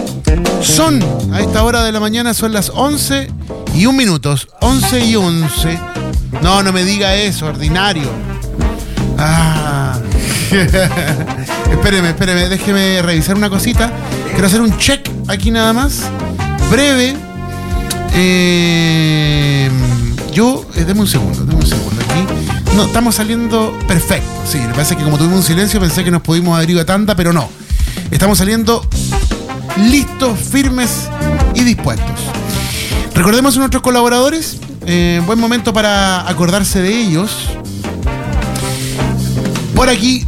A esta hora de la mañana son las 11:01. 11:11. No me diga eso, ordinario. Espéreme, déjeme revisar una cosita. Quiero hacer un check aquí nada más. Breve. Deme un segundo aquí. No, estamos saliendo perfecto. Sí, me parece que como tuvimos un silencio pensé que nos pudimos haber ido a tanda, pero no. Estamos saliendo listos, firmes y dispuestos. Recordemos a nuestros colaboradores. Buen momento para acordarse de ellos. Por aquí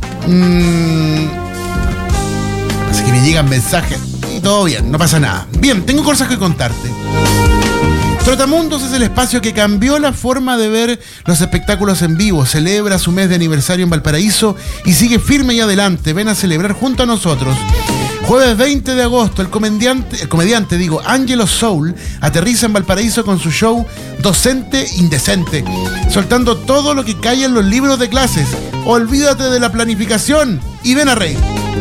así que me llegan mensajes y todo bien, no pasa nada. Bien, tengo cosas que contarte. Trotamundos es el espacio que cambió la forma de ver los espectáculos en vivo. Celebra su mes de aniversario en Valparaíso y sigue firme y adelante. Ven a celebrar junto a nosotros. Jueves 20 de agosto, el comediante Angelo Soul aterriza en Valparaíso con su show Docente Indecente, soltando todo lo que cae en los libros de clases. Olvídate de la planificación y ven a reír.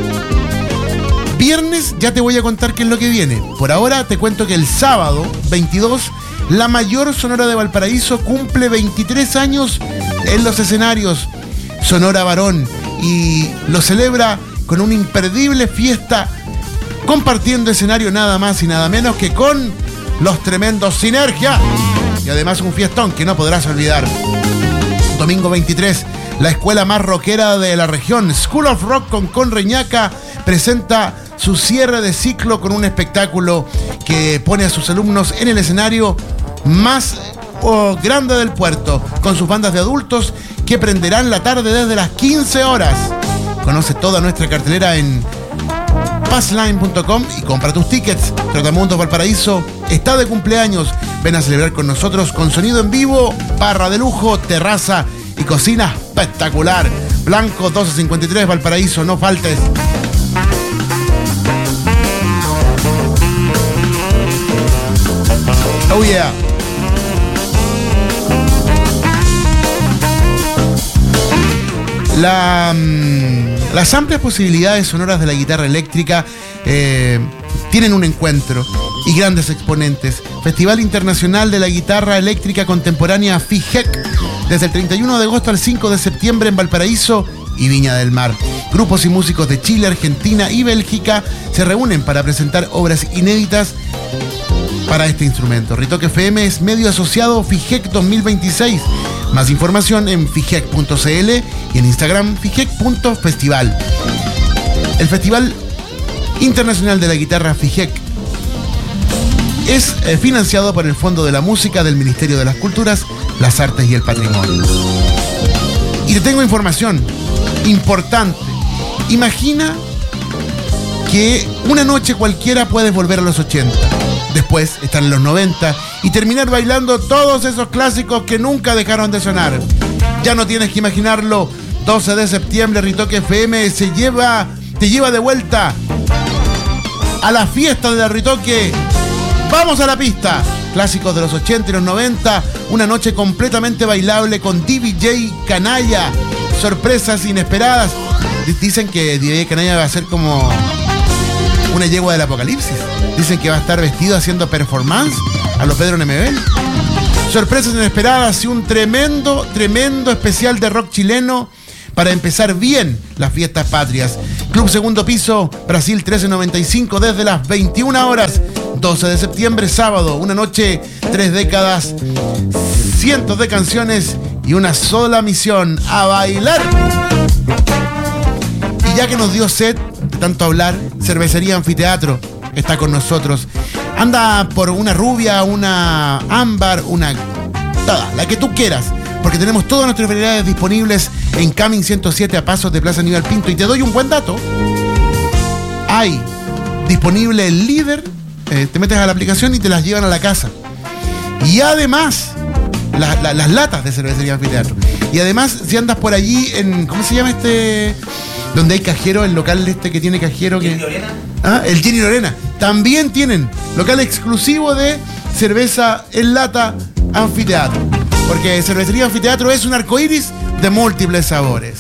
Viernes ya te voy a contar qué es lo que viene. Por ahora te cuento que el sábado 22, la mayor Sonora de Valparaíso cumple 23 años en los escenarios. Sonora Varón, y lo celebra con una imperdible fiesta, compartiendo escenario nada más y nada menos que con los tremendos Sinergia. Y además un fiestón que no podrás olvidar. Domingo 23, la escuela más rockera de la región, School of Rock con Reñaca, presenta su cierre de ciclo con un espectáculo que pone a sus alumnos en el escenario más grande del puerto, con sus bandas de adultos que prenderán la tarde desde las 15 horas. Conoce toda nuestra cartelera en passline.com y compra tus tickets. Trotamundos Valparaíso está de cumpleaños. Ven a celebrar con nosotros con sonido en vivo, barra de lujo, terraza y cocina espectacular. Blanco 1253 Valparaíso, no faltes. Oh yeah. Las amplias posibilidades sonoras de la guitarra eléctrica tienen un encuentro y grandes exponentes. Festival Internacional de la Guitarra Eléctrica Contemporánea FIGEC, desde el 31 de agosto al 5 de septiembre en Valparaíso y Viña del Mar. Grupos y músicos de Chile, Argentina y Bélgica se reúnen para presentar obras inéditas para este instrumento. Ritoque FM es medio asociado FIGEC 2026. Más información en figec.cl y en Instagram figec.festival. El Festival Internacional de la Guitarra FIGEC es financiado por el Fondo de la Música del Ministerio de las Culturas, las Artes y el Patrimonio. Y te tengo información importante. Imagina que una noche cualquiera puedes volver a los 80. Después están en los 90 y terminar bailando todos esos clásicos que nunca dejaron de sonar. Ya no tienes que imaginarlo. 12 de septiembre, Ritoque FM te lleva de vuelta a la fiesta de la Ritoque. ¡Vamos a la pista! Clásicos de los 80 y los 90, una noche completamente bailable con DJ Canalla. Sorpresas inesperadas. Dicen que DJ Canalla va a ser como una yegua del apocalipsis. Dicen que va a estar vestido haciendo performance a lo Pedro Nemebel. Sorpresas inesperadas y un tremendo especial de rock chileno para empezar bien las fiestas patrias. Club Segundo Piso, Brasil 1395, desde las 21 horas. 12 de septiembre, sábado, una noche, 3 décadas, cientos de canciones y una sola misión: a bailar. Y ya que nos dio sed de tanto hablar, Cervecería Anfiteatro está con nosotros. Anda por una rubia, una ámbar, toda, la que tú quieras, porque tenemos todas nuestras variedades disponibles en Camin 107 a pasos de Plaza Aníbal Pinto. Y te doy un buen dato: hay disponible el líder. Te metes a la aplicación y te las llevan a la casa. Y además, las latas de Cervecería Anfiteatro. Y además, si andas por allí en, ¿cómo se llama este? Donde hay cajero, el local este que tiene cajero. ¿Gini Lorena? El Gini Lorena. También tienen local exclusivo de cerveza en lata Anfiteatro. Porque Cervecería Anfiteatro es un arcoíris de múltiples sabores.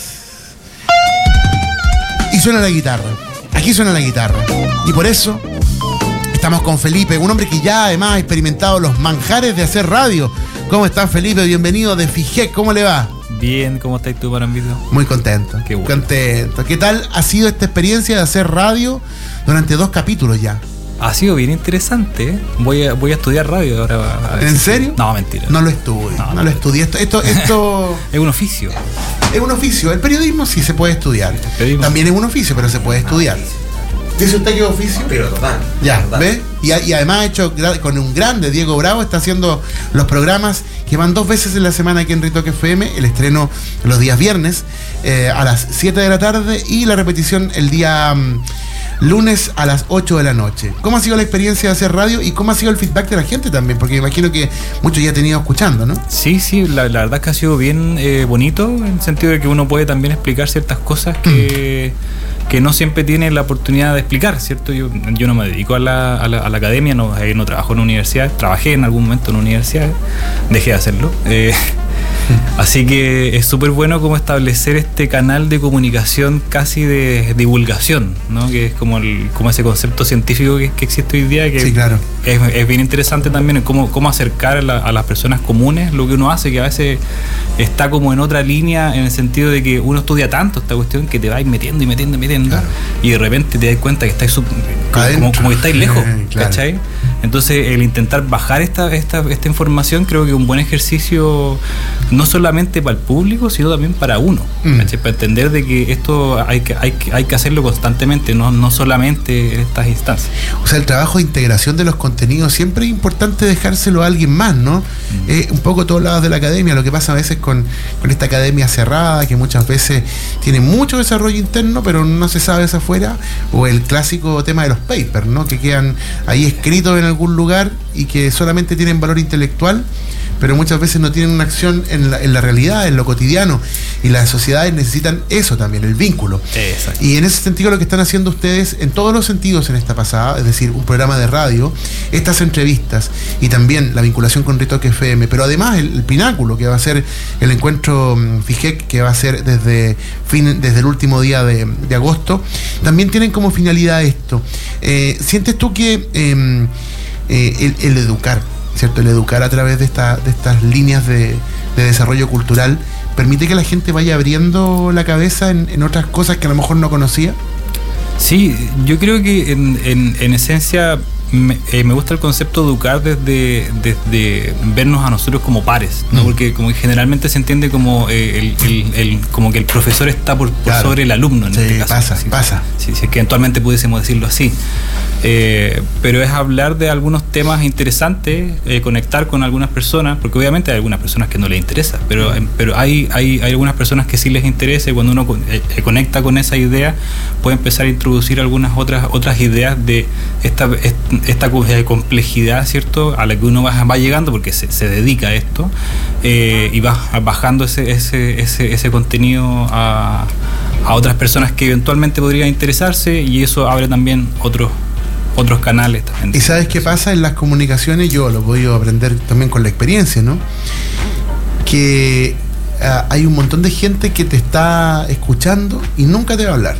Y suena la guitarra. Aquí suena la guitarra. Y por eso Estamos con Felipe, un hombre que ya además ha experimentado los manjares de hacer radio. ¿Cómo estás, Felipe? Bienvenido de FIGEC, ¿cómo le va? Bien, ¿cómo estás tú, Parambito? Muy contento. Qué bueno. Contento. ¿Qué tal ha sido esta experiencia de hacer radio durante 2 capítulos ya? Ha sido bien interesante, ¿eh? Voy a estudiar radio ahora. ¿En serio? No, mentira. No lo estudié. No lo estudié. Esto es un oficio. Es un oficio. El periodismo sí se puede estudiar. También es un oficio, pero se puede estudiar. ¿Dice usted que es oficio? Pero total. Ya, total. ¿ve? Y además ha hecho con un grande, Diego Bravo, está haciendo los programas que van 2 veces en la semana aquí en Ritoque FM, el estreno los días viernes a las 7 de la tarde y la repetición el día lunes a las 8 de la noche. ¿Cómo ha sido la experiencia de hacer radio y cómo ha sido el feedback de la gente también? Porque me imagino que muchos ya han tenido escuchando, ¿no? Sí, la verdad es que ha sido bien bonito, en el sentido de que uno puede también explicar ciertas cosas que no siempre tiene la oportunidad de explicar, ¿cierto? Yo no me dedico a la academia, no trabajo en universidad, trabajé en algún momento en universidad, dejé de hacerlo. Así que es súper bueno como establecer este canal de comunicación casi de divulgación, ¿no? Que es como ese concepto científico que existe hoy día, que sí, claro. Es bien interesante también en cómo acercar a las personas comunes lo que uno hace, que a veces está como en otra línea, en el sentido de que uno estudia tanto esta cuestión que te vais metiendo, claro. Y de repente te das cuenta que estáis como que estáis lejos, claro. ¿Cachai? Entonces el intentar bajar esta información creo que es un buen ejercicio, no solamente para el público, sino también para uno, para entender de que esto hay que hacerlo constantemente, no solamente en estas instancias. O sea, el trabajo de integración de los contenidos siempre es importante dejárselo a alguien más, ¿no? Un poco todos lados de la academia, lo que pasa a veces con esta academia cerrada, que muchas veces tiene mucho desarrollo interno, pero no se sabe hacia afuera, o el clásico tema de los papers, ¿no? Que quedan ahí escritos en algún lugar y que solamente tienen valor intelectual, pero muchas veces no tienen una acción en la realidad, en lo cotidiano, y las sociedades necesitan eso también, el vínculo. Exacto. Y en ese sentido lo que están haciendo ustedes en todos los sentidos en esta pasada, es decir, un programa de radio, estas entrevistas y también la vinculación con Ritoque FM, pero además el pináculo que va a ser el encuentro FIGEC, que va a ser desde el último día de agosto, también tienen como finalidad esto. ¿Sientes tú que el educar, ¿cierto? El educar a través de estas líneas de desarrollo cultural permite que la gente vaya abriendo la cabeza en otras cosas que a lo mejor no conocía? Sí, yo creo que en esencia me gusta el concepto de educar desde vernos a nosotros como pares, ¿no? Porque como que generalmente se entiende como como que el profesor está por claro. sobre el alumno en este caso. Pasa. Si es que eventualmente pudiésemos decirlo así. Pero es hablar de algunos temas interesantes, conectar con algunas personas, porque obviamente hay algunas personas que no les interesa, pero hay algunas personas que sí les interesa, y cuando uno conecta con esa idea puede empezar a introducir algunas otras ideas de esta complejidad, ¿cierto? A la que uno va llegando porque se dedica a esto, y va bajando ese contenido a otras personas que eventualmente podrían interesarse, y eso abre también otros canales también. ¿Y sabes qué pasa en las comunicaciones? Yo lo he podido aprender también con la experiencia, ¿no? Que hay un montón de gente que te está escuchando y nunca te va a hablar.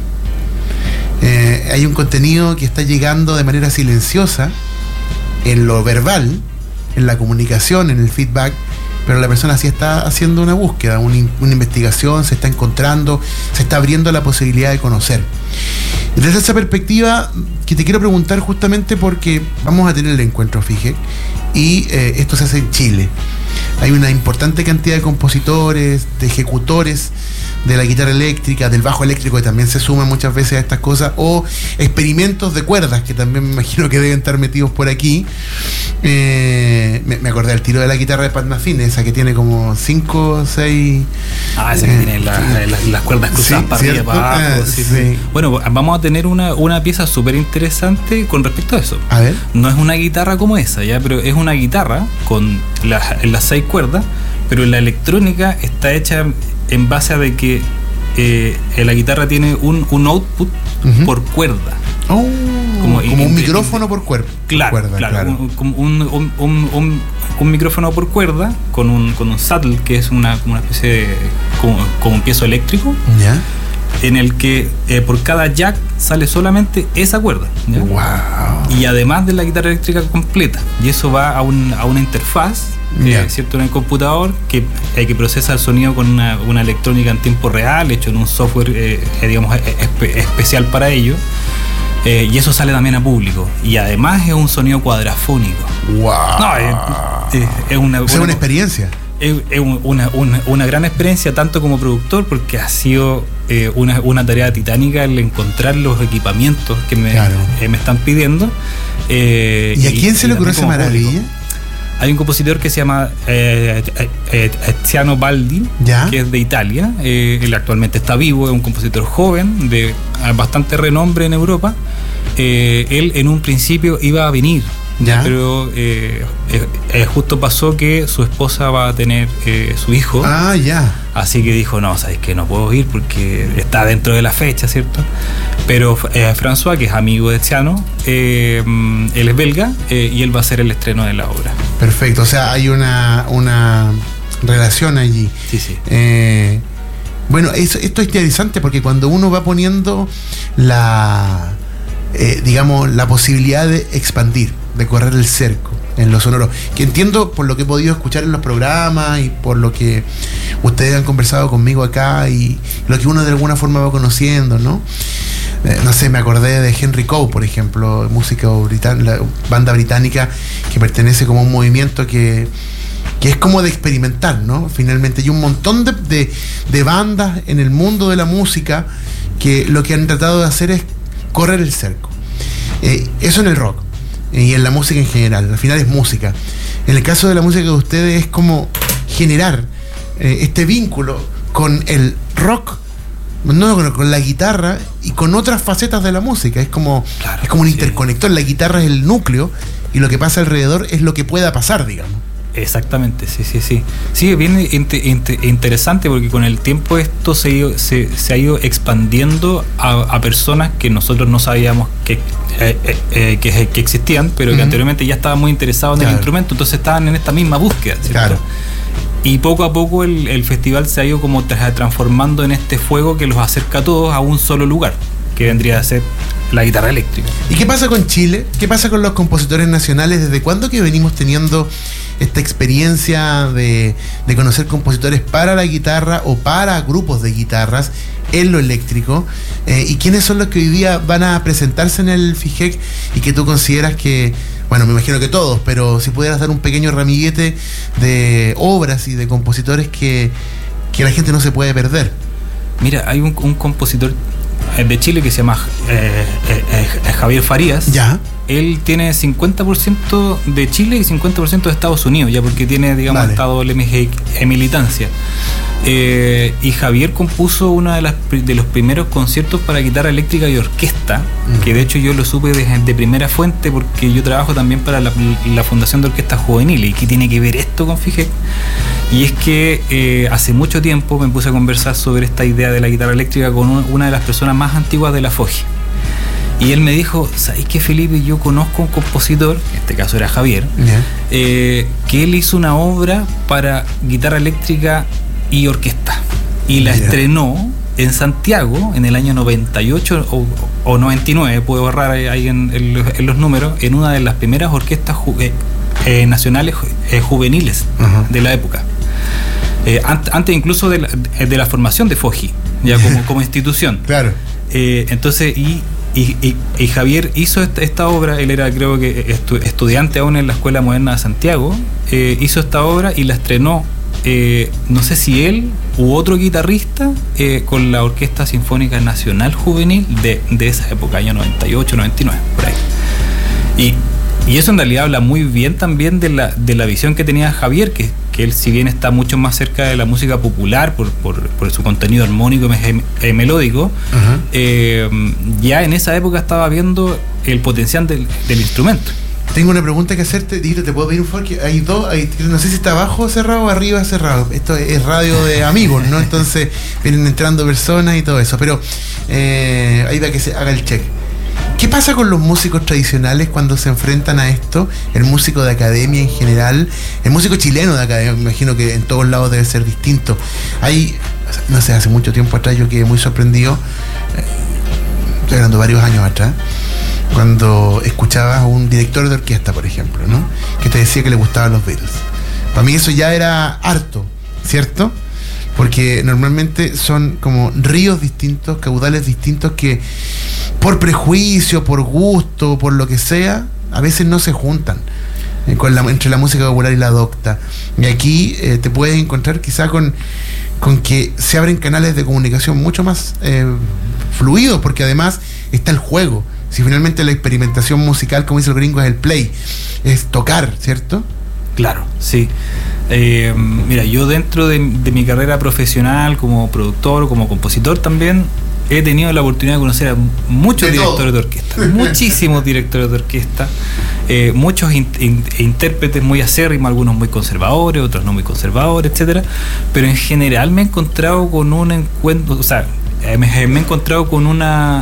Hay un contenido que está llegando de manera silenciosa en lo verbal, en la comunicación, en el feedback, pero la persona sí está haciendo una búsqueda, una investigación, se está encontrando, se está abriendo la posibilidad de conocer. Desde esa perspectiva, que te quiero preguntar justamente porque vamos a tener el encuentro FIGEC y esto se hace en Chile. Hay una importante cantidad de compositores, de ejecutores de la guitarra eléctrica, del bajo eléctrico, que también se suman muchas veces a estas cosas, o experimentos de cuerdas, que también me imagino que deben estar metidos por aquí. Me acordé del tiro de la guitarra de Pat Metheny, esa que tiene como 5 o 6... esa que tiene las cuerdas cruzadas para arriba, para abajo. Sí. Bueno, vamos a tener una pieza súper interesante con respecto a eso. A ver. No es una guitarra como esa, ¿ya? Pero es una guitarra con las 6 cuerdas, pero la electrónica está hecha en base a de que la guitarra tiene un output por cuerda. Como un micrófono por cuerda. Claro. Un micrófono por cuerda con un saddle, que es como una especie de como un piezo eléctrico. ¿Ya? en el que por cada jack sale solamente esa cuerda, ¿ya? Wow. Y además de la guitarra eléctrica completa, y eso va a una interfaz, ¿cierto? En el computador que procesa el sonido con una electrónica en tiempo real, hecho en un software digamos especial para ello. Y eso sale también a público. Y además es un sonido cuadrafónico. Wow. No, es una experiencia. Es una gran experiencia, tanto como productor, porque ha sido una tarea titánica el encontrar los equipamientos que me están pidiendo. ¿Y a quién se le ocurrió esa maravilla? Público. Hay un compositor que se llama Tiziano Baldi, que es de Italia. Él actualmente está vivo, es un compositor joven, de bastante renombre en Europa. Él en un principio iba a venir, pero justo pasó que su esposa va a tener su hijo. Así que dijo, no, sabes que no puedo ir porque está dentro de la fecha, ¿cierto? Pero François, que es amigo de Tiziano, él es belga, y él va a hacer el estreno de la obra. Perfecto, o sea, hay una relación allí. Sí. Bueno, esto es interesante porque cuando uno va poniendo la posibilidad de expandir, de correr el cerco en lo sonoro, que entiendo por lo que he podido escuchar en los programas y por lo que ustedes han conversado conmigo acá y lo que uno de alguna forma va conociendo, ¿no? No sé, me acordé de Henry Coe, por ejemplo, la banda británica que pertenece como a un movimiento que es como de experimentar, ¿no? Finalmente hay un montón de bandas en el mundo de la música que lo que han tratado de hacer es correr el cerco. Eso en el rock y en la música en general, al final es música. En el caso de la música de ustedes es como generar este vínculo con el rock, no, con la guitarra y con otras facetas de la música. Es como un interconector. La guitarra es el núcleo y lo que pasa alrededor es lo que pueda pasar, digamos. Exactamente, sí. Sí, es bien interesante porque con el tiempo esto se ha ido expandiendo a personas que nosotros no sabíamos que existían, pero que anteriormente ya estaban muy interesados en el instrumento, entonces estaban en esta misma búsqueda, ¿cierto? Y poco a poco el festival se ha ido como transformando en este fuego que los acerca a todos a un solo lugar, que vendría a ser la guitarra eléctrica. ¿Y qué pasa con Chile? ¿Qué pasa con los compositores nacionales? ¿Desde cuándo que venimos teniendo esta experiencia de conocer compositores para la guitarra o para grupos de guitarras en lo eléctrico? ¿Y quiénes son los que hoy día van a presentarse en el FIGEC y que tú consideras que, bueno, me imagino que todos, pero si pudieras dar un pequeño ramillete de obras y de compositores que la gente no se puede perder? Mira, hay un compositor de Chile que se llama Javier Farías. Él tiene 50% de Chile y 50% de Estados Unidos, ya porque tiene, digamos, esta doble militancia. Y Javier compuso uno de los primeros conciertos para guitarra eléctrica y orquesta, que de hecho yo lo supe de primera fuente porque yo trabajo también para la Fundación de Orquestas Juveniles. ¿Y qué tiene que ver esto con FIGEC? Y es que hace mucho tiempo me puse a conversar sobre esta idea de la guitarra eléctrica con una de las personas más antiguas de la FOGI. Y él me dijo, ¿sabes qué, Felipe? Yo conozco un compositor, en este caso era Javier, que él hizo una obra para guitarra eléctrica y orquesta. Y la estrenó en Santiago en el año 98 o 99, puedo borrar ahí en los números, en una de las primeras orquestas nacionales juveniles de la época. Antes incluso de la formación de FOGI, ya como institución. Claro. Entonces, y Javier hizo esta obra. Él era, creo que estudiante aún en la Escuela Moderna de Santiago. Hizo esta obra y la estrenó, no sé si él u otro guitarrista, con la Orquesta Sinfónica Nacional Juvenil de esa época, año 98, 99, por ahí. Y eso en realidad habla muy bien también de la visión que tenía Javier, que él, si bien está mucho más cerca de la música popular por su contenido armónico y melódico, ya en esa época estaba viendo el potencial del instrumento. Tengo una pregunta que hacerte, Dito, ¿te puedo pedir un favor? Hay dos, no sé si está abajo cerrado o arriba cerrado. Esto es radio de amigos, ¿no? Entonces vienen entrando personas y todo eso, pero ahí va que se haga el check. ¿Qué pasa con los músicos tradicionales cuando se enfrentan a esto? El músico de academia en general, el músico chileno de academia, me imagino que en todos lados debe ser distinto. Hay, no sé, hace mucho tiempo atrás yo quedé muy sorprendido, estoy hablando varios años atrás, cuando escuchabas a un director de orquesta, por ejemplo, ¿no? Que te decía que le gustaban los Beatles. Para mí eso ya era harto, ¿cierto? Porque normalmente son como ríos distintos, caudales distintos que por prejuicio, por gusto, por lo que sea, a veces no se juntan entre la música popular y la docta. Y aquí te puedes encontrar quizá con que se abren canales de comunicación mucho más fluidos, porque además está el juego. Si finalmente la experimentación musical, como dice el gringo, es el play, es tocar, ¿cierto? Claro, sí. Mira, yo dentro de mi carrera profesional como productor, como compositor también, he tenido la oportunidad de conocer a muchos directores de orquesta, muchísimos directores de orquesta, muchos intérpretes muy acérrimos, algunos muy conservadores, otros no muy conservadores, etcétera. Pero en general me he encontrado con un encuentro, o sea, me he encontrado con una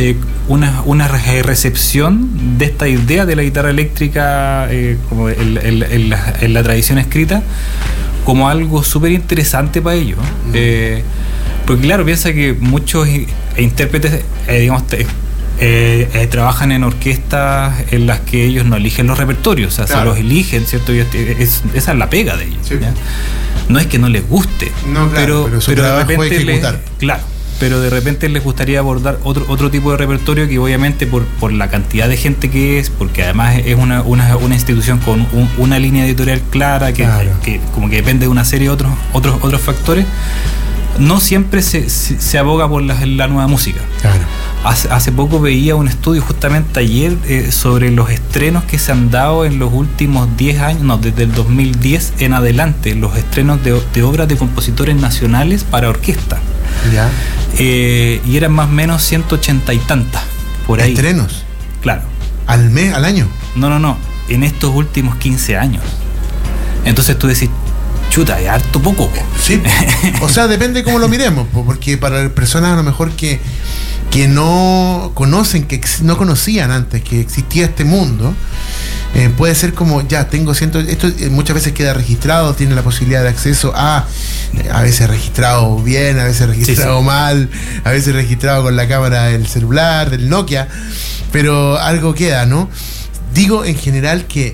recepción de esta idea de la guitarra eléctrica como en la tradición escrita como algo súper interesante para ellos. Porque claro, piensa que muchos intérpretes digamos trabajan en orquestas en las que ellos no eligen los repertorios, o sea, claro, se los eligen, ¿cierto? Esa es la pega de ellos, sí. No es que no les guste, no, claro, pero de repente claro, pero de repente les gustaría abordar otro tipo de repertorio que obviamente por la cantidad de gente que es, porque además es una institución con una línea editorial clara que como que depende de una serie de otros factores, no siempre se aboga por la nueva música. Claro. Hace poco veía un estudio justamente ayer sobre los estrenos que se han dado en los últimos 10 años, no, desde el 2010 en adelante, los estrenos de obras de compositores nacionales para orquesta. Ya. Y eran más o menos 180 y tantas por ahí. ¿Estrenos? Claro. ¿Al mes, al año? No, en estos últimos 15 años. Entonces tú decís, chuta, es harto poco. Sí, o sea, depende cómo lo miremos, porque para personas a lo mejor que no conocen, que no conocían antes que existía este mundo, puede ser como, ya, tengo esto muchas veces queda registrado, tiene la posibilidad de acceso a veces registrado bien, a veces registrado mal, a veces registrado con la cámara del celular, del Nokia, pero algo queda, ¿no? Digo en general que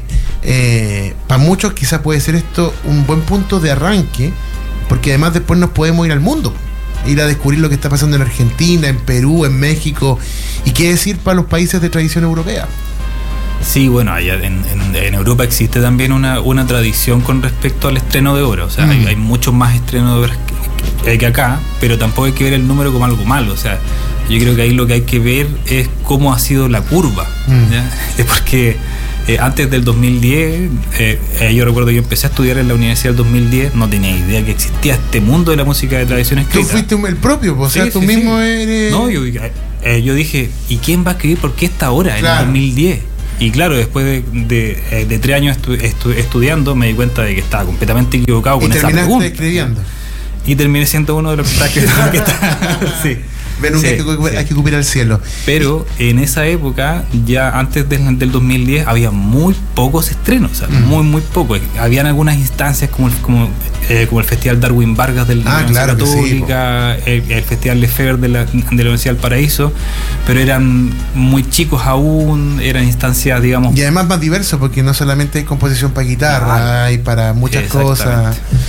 para muchos quizás puede ser esto un buen punto de arranque, porque además después nos podemos ir al mundo, ir a descubrir lo que está pasando en Argentina, en Perú, en México, y qué decir para los países de tradición europea. Sí, bueno, allá en Europa existe también una tradición con respecto al estreno de obras, o sea, hay muchos más estrenos de obras que acá, pero tampoco hay que ver el número como algo malo, o sea, yo creo que ahí lo que hay que ver es cómo ha sido la curva, ¿ya? Porque antes del 2010, yo recuerdo que yo empecé a estudiar en la universidad del 2010, no tenía idea que existía este mundo de la música de tradición escrita. Tú fuiste el propio, o sea, tú mismo eres... No, yo dije, ¿y quién va a escribir por qué esta hora, claro, en el 2010? Y claro, después de 3 años estudiando, me di cuenta de que estaba completamente equivocado con esa pregunta. ¿Y terminaste escribiendo? Y terminé siendo uno de los que está... Sí. Ven, nunca hay que cubrir al cielo. Pero en esa época, ya antes del 2010, había muy pocos estrenos, o sea, muy pocos. Habían algunas instancias como el Festival Darwin Vargas de la Universidad Católica, sí, el Festival Lefebvre de la Universidad del Paraíso, pero eran muy chicos aún, eran instancias, digamos... Y además más diversos, porque no solamente hay composición para guitarra, hay para muchas cosas. Sí.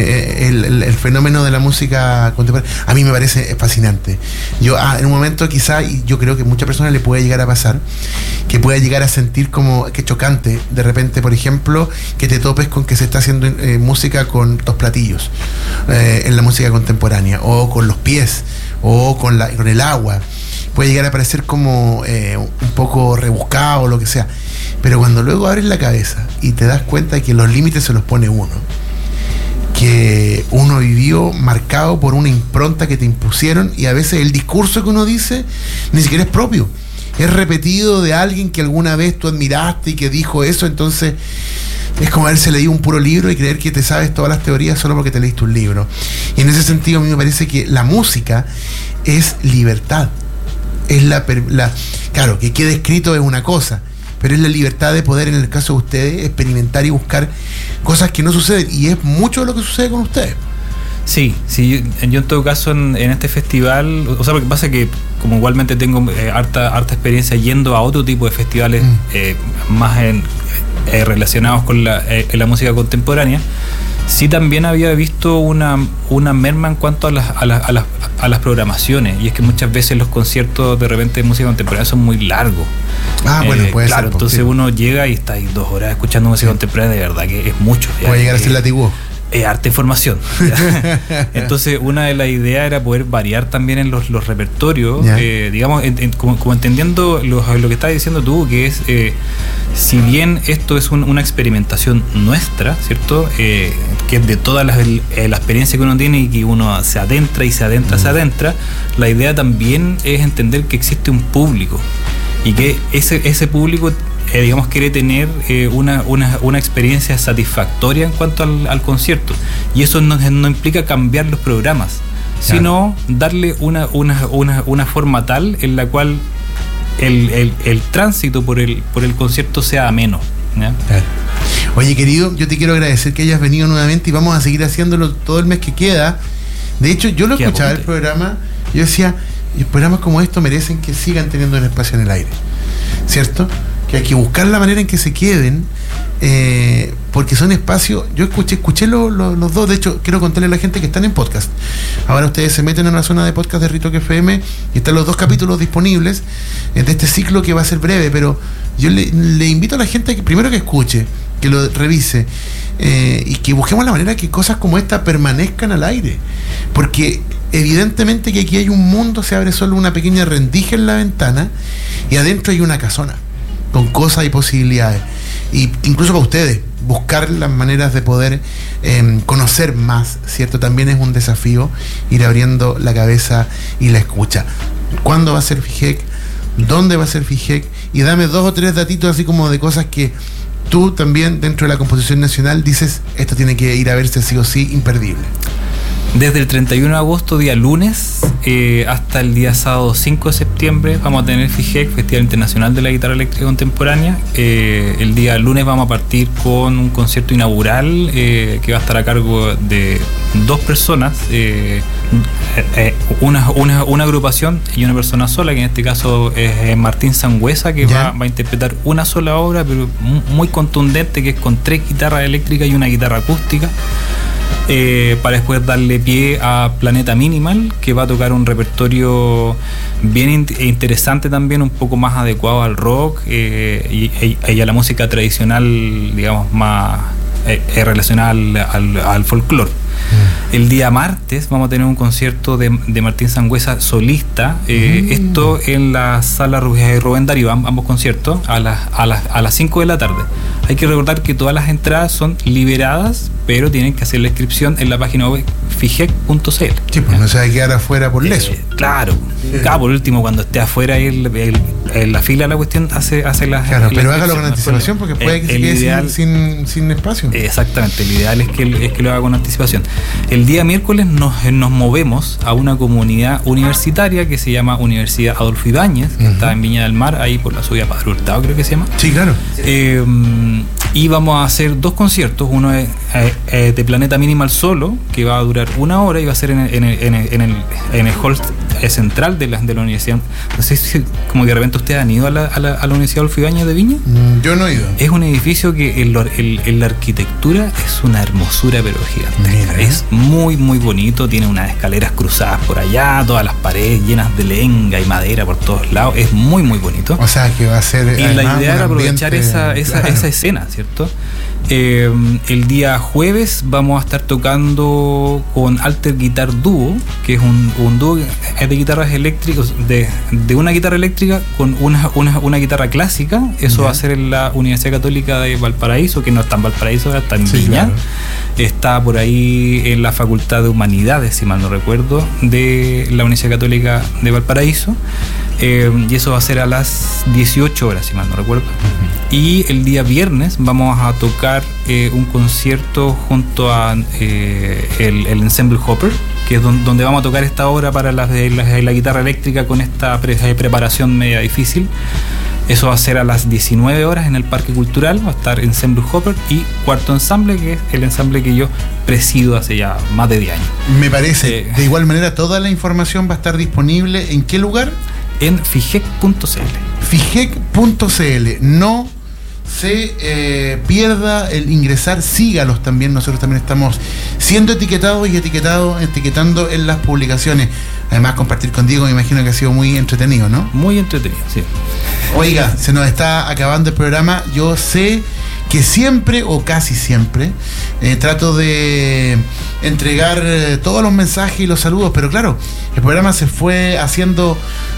El fenómeno de la música contemporánea, a mí me parece fascinante. Yo en un momento quizá, y yo creo que a muchas personas le puede llegar a pasar, que pueda llegar a sentir como que chocante de repente, por ejemplo, que te topes con que se está haciendo música con 2 platillos en la música contemporánea, o con los pies, o con el agua. Puede llegar a parecer como un poco rebuscado o lo que sea, pero cuando luego abres la cabeza y te das cuenta de que los límites se los pone uno, que uno vivió marcado por una impronta que te impusieron, y a veces el discurso que uno dice ni siquiera es propio, es repetido de alguien que alguna vez tú admiraste y que dijo eso. Entonces es como haberse leído un puro libro y creer que te sabes todas las teorías solo porque te leíste un libro. Y en ese sentido a mí me parece que la música es libertad, es Claro, que quede escrito es una cosa, pero es la libertad de poder, en el caso de ustedes, experimentar y buscar cosas que no suceden, y es mucho de lo que sucede con ustedes. Sí, yo en todo caso en este festival, o sea, lo que pasa es que como igualmente tengo harta experiencia yendo a otro tipo de festivales más relacionados con la música contemporánea, sí también había visto una merma en cuanto a las programaciones, y es que muchas veces los conciertos de repente de música contemporánea son muy largos. Bueno, puede claro, ser. entonces uno llega y está ahí 2 horas escuchando música contemporánea, de verdad que es mucho. Puede llegar a ser latiguo. Harta información. Entonces, una de las ideas era poder variar también en los repertorios, digamos, como entendiendo lo que estás diciendo tú, que es, si bien esto es una experimentación nuestra, ¿cierto? Que es de toda la experiencia que uno tiene y que uno se adentra, la idea también es entender que existe un público y que ese público digamos, quiere tener una experiencia satisfactoria en cuanto al concierto, y eso no implica cambiar los programas, sino darle una forma tal en la cual el tránsito por el concierto sea ameno, ¿ya? Claro. Oye, querido, yo te quiero agradecer que hayas venido nuevamente, y vamos a seguir haciéndolo todo el mes que queda. De hecho, yo lo escuchaba el programa, yo decía, los programas como estos merecen que sigan teniendo un espacio en el aire, ¿cierto? Que hay que buscar la manera en que se queden, porque son espacios. Yo escuché los dos. De hecho, quiero contarle a la gente que están en podcast. Ahora ustedes se meten en una zona de podcast de Ritoque FM y están los 2 capítulos disponibles de este ciclo, que va a ser breve, pero yo le invito a la gente que primero que escuche, que lo revise, y que busquemos la manera que cosas como esta permanezcan al aire, porque evidentemente que aquí hay un mundo, se abre solo una pequeña rendija en la ventana y adentro hay una casona con cosas y posibilidades, y incluso para ustedes buscar las maneras de poder conocer más, ¿cierto? También es un desafío ir abriendo la cabeza y la escucha. ¿Cuándo va a ser FIGEC? ¿Dónde va a ser FIGEC? Y dame 2 o 3 datitos así como de cosas que tú también dentro de la composición nacional dices, esto tiene que ir a verse sí o sí, imperdible. Desde el 31 de agosto, día lunes, hasta el día sábado 5 de septiembre vamos a tener FIGEC, Festival Internacional de la Guitarra Eléctrica Contemporánea. El día lunes vamos a partir con un concierto inaugural que va a estar a cargo de 2 personas, una agrupación y una persona sola, que en este caso es Martín Sangüesa, que va a interpretar una sola obra, pero muy contundente, que es con 3 guitarras eléctricas y una guitarra acústica. Para después darle pie a Planeta Minimal, que va a tocar un repertorio bien interesante también, un poco más adecuado al rock y a la música tradicional, digamos, más relacionada al folclore. El día martes vamos a tener un concierto de Martín Sangüesa solista, esto en la sala Rubén Darío, ambos conciertos a las 5 de la tarde. Hay que recordar que todas las entradas son liberadas, pero tienen que hacer la inscripción en la página web figec.cl. Sí, pues no se va a quedar afuera por leso. Claro. Por último, cuando esté afuera la fila, la cuestión hace la... Claro, pero hágalo con anticipación, porque puede que se quede sin espacio. Exactamente, el ideal es que lo haga con anticipación. El día miércoles nos movemos a una comunidad universitaria que se llama Universidad Adolfo Ibáñez, que está en Viña del Mar, ahí por la subida Padre Hurtado, creo que se llama. Sí, claro. Y vamos a hacer 2 conciertos, uno es de Planeta Minimal solo, que va a durar 1 hora y va a ser en el hall central de la universidad. No sé si como que de repente ustedes han ido a la Universidad Adolfo Ibáñez de Viña. Yo no he ido. Es un edificio que en la arquitectura es una hermosura, pero gigantesca. Es muy muy bonito, tiene unas escaleras cruzadas por allá, todas las paredes llenas de lenga y madera por todos lados, es muy muy bonito. O sea que va a ser... Y la idea era aprovechar esa escena, ¿cierto? El día jueves vamos a estar tocando con Alter Guitar Duo, que es un dúo de guitarras eléctricas, de una guitarra eléctrica con una guitarra clásica. Eso va a ser en la Universidad Católica de Valparaíso, que no está en Valparaíso, está en Viña. Claro. Está por ahí en la Facultad de Humanidades, si mal no recuerdo, de la Universidad Católica de Valparaíso. Y eso va a ser a las 18 horas, si mal no recuerdo. Y el día viernes vamos a tocar un concierto junto a el Ensemble Hopper, que es donde vamos a tocar esta obra para la guitarra eléctrica con esta preparación media difícil. Eso va a ser a las 19 horas en el Parque Cultural, va a estar Ensemble Hopper y Cuarto Ensamble, que es el ensamble que yo presido hace ya más de 10 años. Me parece. De igual manera, toda la información va a estar disponible, ¿en qué lugar? En fijec.cl. Fijec.cl. No se pierda el ingresar, sígalos también. Nosotros también estamos siendo etiquetados y etiquetando en las publicaciones. Además, compartir con Diego me imagino que ha sido muy entretenido, ¿no? Muy entretenido, sí. Oiga, se nos está acabando el programa. Yo sé que siempre o casi siempre trato de entregar todos los mensajes y los saludos, pero claro, el programa se fue haciendo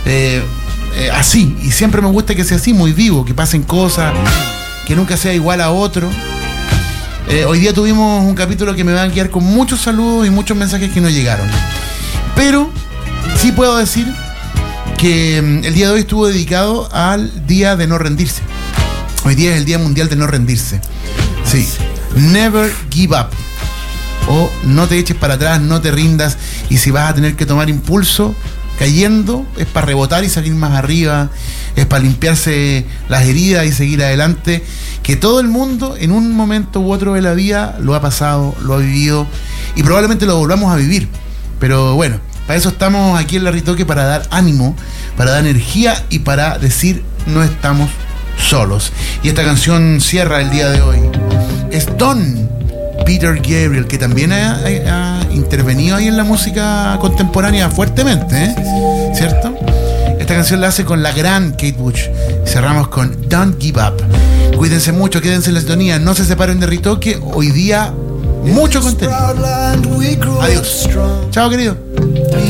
así, y siempre me gusta que sea así, muy vivo, que pasen cosas, que nunca sea igual a otro. Hoy día tuvimos un capítulo que me va a guiar con muchos saludos y muchos mensajes que no llegaron, pero sí puedo decir que el día de hoy estuvo dedicado al Día de No Rendirse. Hoy día es el Día Mundial de No Rendirse. Sí. Never give up. O no te eches para atrás, no te rindas. Y si vas a tener que tomar impulso cayendo, es para rebotar y salir más arriba. Es para limpiarse las heridas y seguir adelante. Que todo el mundo en un momento u otro de la vida lo ha pasado, lo ha vivido y probablemente lo volvamos a vivir. Pero bueno, para eso estamos aquí en La Ritoque, para dar ánimo, para dar energía y para decir no estamos solos. Y esta canción cierra el día de hoy. Es Don Peter Gabriel, que también ha intervenido ahí en la música contemporánea fuertemente, ¿cierto? Esta canción la hace con la gran Kate Bush. Cerramos con Don't Give Up. Cuídense mucho, quédense en la sintonía, no se separen de Ritoque. Hoy día mucho contenido. Adiós. Chao, querido.